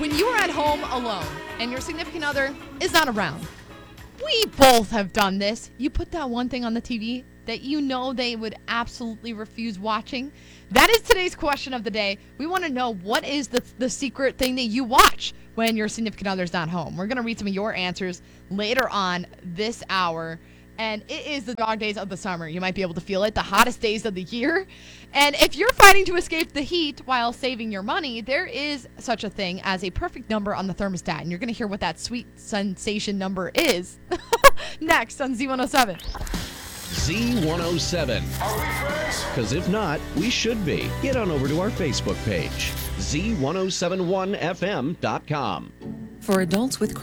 When you are at home alone and your significant other is not around, we both have done this. You put that one thing on the TV that you know they would absolutely refuse watching. That is today's question of the day. We want to know, what is the secret thing that you watch when your significant other's not home? We're going to read some of your answers later on this hour. And it is the dog days of the summer. You might be able to feel it, the hottest days of the year. And if you're fighting to escape the heat while saving your money, there is such a thing as a perfect number on the thermostat. And you're going to hear what that sweet sensation number is next on Z107. Z107. Are we friends? Because if not, we should be. Get on over to our Facebook page, Z1071FM.com. For adults with